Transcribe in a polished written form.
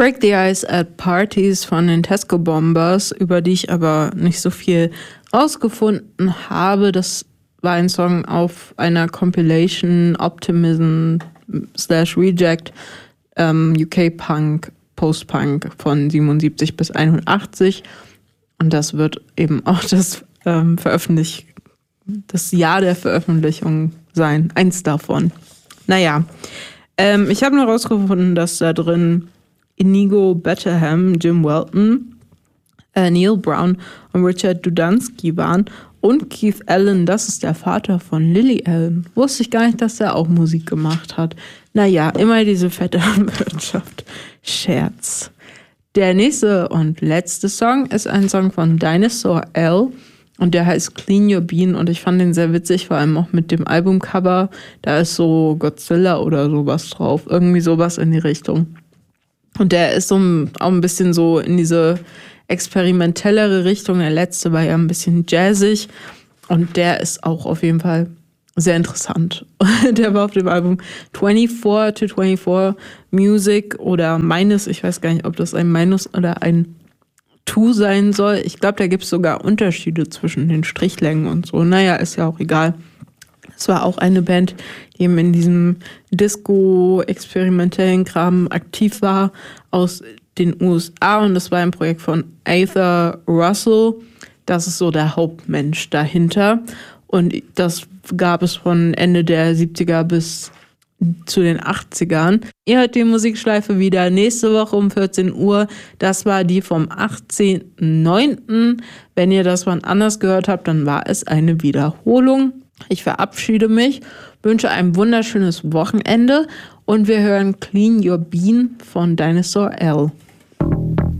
Break the Ice at Parties von den Tesco Bombers, über die ich aber nicht so viel rausgefunden habe. Das war ein Song auf einer Compilation Optimism/Reject UK Punk, Post-Punk von 77 bis 81. Und das wird eben auch das Jahr der Veröffentlichung sein. Eins davon. Naja, ich habe nur rausgefunden, dass da drin Inigo Betterham, Jim Welton, Neil Brown und Richard Dudansky waren. Und Keith Allen, das ist der Vater von Lily Allen. Wusste ich gar nicht, dass der auch Musik gemacht hat. Naja, immer diese Vetternwirtschaft. Scherz. Der nächste und letzte Song ist ein Song von Dinosaur L. Und der heißt Clean Your Bean. Und ich fand den sehr witzig, vor allem auch mit dem Albumcover. Da ist so Godzilla oder sowas drauf. Irgendwie sowas in die Richtung. Und der ist so auch ein bisschen so in diese experimentellere Richtung. Der letzte war ja ein bisschen jazzig. Und der ist auch auf jeden Fall sehr interessant. Der war auf dem Album 24 to 24 Music oder Minus. Ich weiß gar nicht, ob das ein Minus oder ein To sein soll. Ich glaube, da gibt es sogar Unterschiede zwischen den Strichlängen und so. Naja, ist ja auch egal. Es war auch eine Band, die eben in diesem Disco-experimentellen Kram aktiv war aus den USA. Und das war ein Projekt von Arthur Russell. Das ist so der Hauptmensch dahinter. Und das gab es von Ende der 70er bis zu den 80ern. Ihr hört die Musikschleife wieder nächste Woche um 14 Uhr. Das war die vom 18.09. Wenn ihr das wann anders gehört habt, dann war es eine Wiederholung. Ich verabschiede mich, wünsche ein wunderschönes Wochenende und wir hören Clean Your Bean von Dinosaur L.